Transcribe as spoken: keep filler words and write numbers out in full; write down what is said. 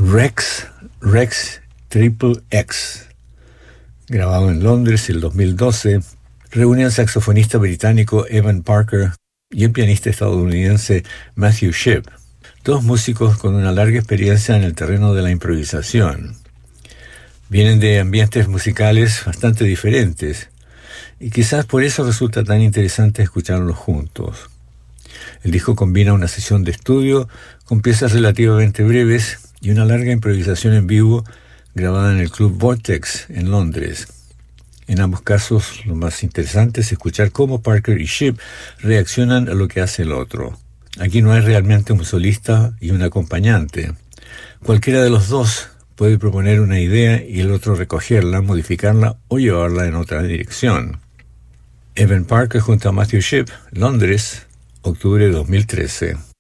Rex, Rex Triple X, grabado en Londres el dos mil doce, reúne al saxofonista británico Evan Parker y el pianista estadounidense Matthew Shipp, dos músicos con una larga experiencia en el terreno de la improvisación. Vienen de ambientes musicales bastante diferentes, y quizás por eso resulta tan interesante escucharlos juntos. El disco combina una sesión de estudio con piezas relativamente breves y una larga improvisación en vivo grabada en el Club Vortex en Londres. En ambos casos, lo más interesante es escuchar cómo Parker y Shipp reaccionan a lo que hace el otro. Aquí no hay realmente un solista y un acompañante. Cualquiera de los dos puede proponer una idea y el otro recogerla, modificarla o llevarla en otra dirección. Evan Parker junto a Matthew Shipp, Londres, octubre de dos mil trece.